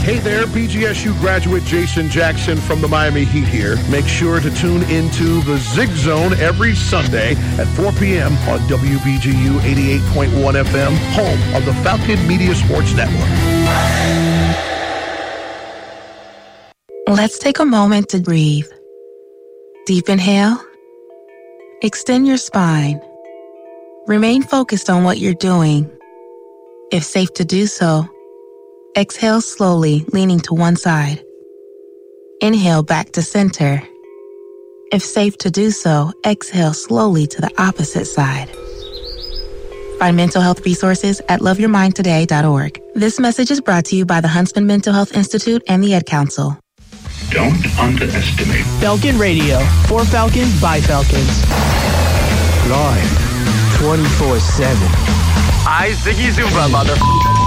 Hey there, BGSU graduate Jason Jackson from the Miami Heat here. Make sure to tune into the Zig Zone every Sunday at 4 p.m. on WBGU 88.1 FM, home of the Falcon Media Sports Network. Let's take a moment to breathe. Deep inhale. Extend your spine. Remain focused on what you're doing. If safe to do so, exhale slowly, leaning to one side. Inhale back to center. If safe to do so, exhale slowly to the opposite side. Find mental health resources at loveyourmindtoday.org. This message is brought to you by the Huntsman Mental Health Institute and the Ad Council. Don't underestimate. Falcon Radio. For Falcons, by Falcons. Live 24/7. I Ziggy Zumba, mother.